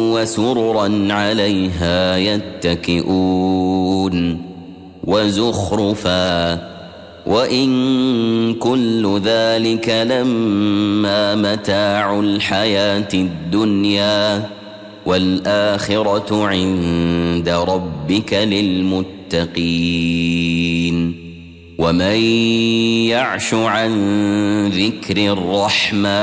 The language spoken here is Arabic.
وسررا عليها يتكئون وزخرفا وإن كل ذلك لما متاع الحياة الدنيا والآخرة عند ربك للمتقين ومن يعش عن ذكر الرحمن